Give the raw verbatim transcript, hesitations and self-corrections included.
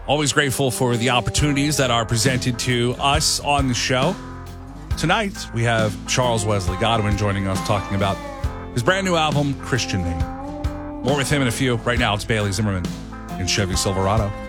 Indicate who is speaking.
Speaker 1: Always grateful for the opportunities that are presented to us on the show. Tonight, we have Charles Wesley Godwin joining us talking about his brand new album, Christian Name. More with him in a few. Right now, it's Bailey Zimmerman in Chevy Silverado.